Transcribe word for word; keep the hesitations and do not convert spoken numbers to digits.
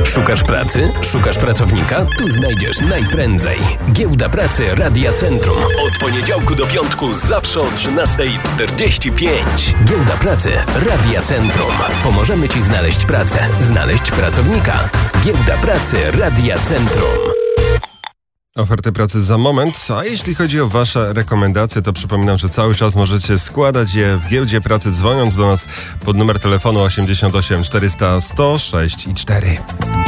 Szukasz pracy? Szukasz pracownika? Tu znajdziesz najprędzej. Giełda Pracy Radia Centrum. Od poniedziałku do piątku zawsze o trzynasta czterdzieści pięć. Giełda Pracy Radia Centrum. Pomożemy Ci znaleźć pracę, znaleźć pracownika. Giełda Pracy Radia Centrum. Oferty pracy za moment, a jeśli chodzi o Wasze rekomendacje, to przypominam, że cały czas możecie składać je w Giełdzie Pracy, dzwoniąc do nas pod numer telefonu osiemdziesiąt osiem czterysta sto sześć i cztery.